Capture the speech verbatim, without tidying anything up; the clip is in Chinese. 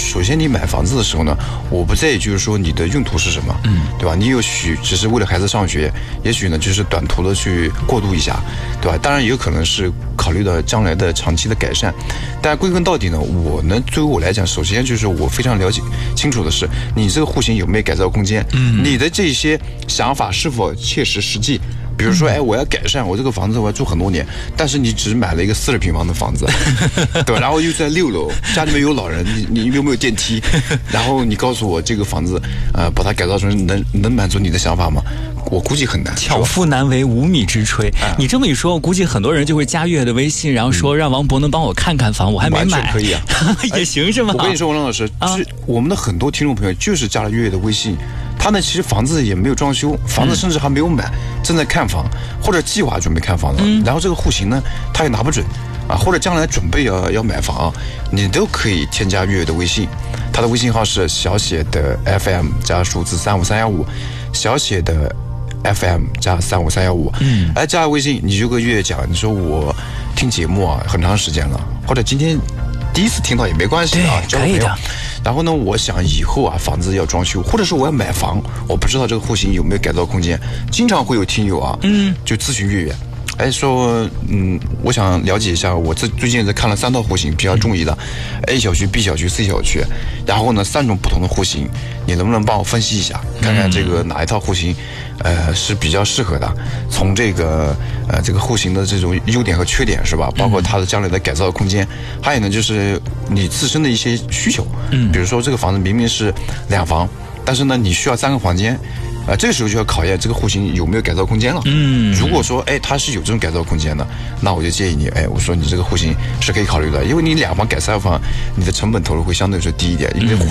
首先你买房子的时候呢，我不在意就是说你的用途是什么，嗯，对吧？你有许只是为了孩子上学，也许呢就是短途的去过渡一下，对吧？当然也有可能是考虑到将来的长期的改善，但归根到底呢，我呢对于我来讲，首先就是我非常了解清楚的是你这个户型有没有改造空间，嗯，你的这些想法是否切实实际。比如说，哎，我要改善我这个房子，我要住很多年，但是你只买了一个四十平方的房子，对，然后又在六楼，家里面有老人，你你有没有电梯？然后你告诉我这个房子，呃，把它改造成能能满足你的想法吗？我估计很难。 巧妇难为无米之炊。啊、你这么一说，我估计很多人就会加月的微信，然后说让王博能帮我看看房，我还没买。 完全可以啊， 也行是吗？ 我跟你说，王老师，就是我们的很多听众朋友就是加了月月的微信。他呢，其实房子也没有装修，房子甚至还没有买，正在看房或者计划准备看房的。嗯、然后这个户型呢，他也拿不准啊，或者将来准备要要买房，你都可以添加月月的微信，他的微信号是小写的 F M 加数字三五三幺五，小写的 F M 加三五三幺五。嗯，哎，加微信你就跟月月讲，你说我听节目啊很长时间了，或者今天第一次听到也没关系啊， 可以的。 然后呢，我想以后啊，房子要装修，或者是我要买房，我不知道这个户型有没有改造空间。经常会有听友啊，嗯，就咨询月月，哎，说，嗯，我想了解一下，我这最近在看了三套户型，比较中意的 ，A 小区、B 小区、C 小区，然后呢，三种不同的户型，你能不能帮我分析一下，看看这个哪一套户型，呃，是比较适合的？从这个呃这个户型的这种优点和缺点是吧？包括它的将来的改造空间，还有呢就是你自身的一些需求，嗯，比如说这个房子明明是两房，但是呢你需要三个房间。啊、呃，这个时候就要考验这个户型有没有改造空间了。嗯，如果说哎它是有这种改造空间的，那我就建议你，哎，我说你这个户型是可以考虑的，因为你两房改三房，你的成本投入会相对来说低一点，因为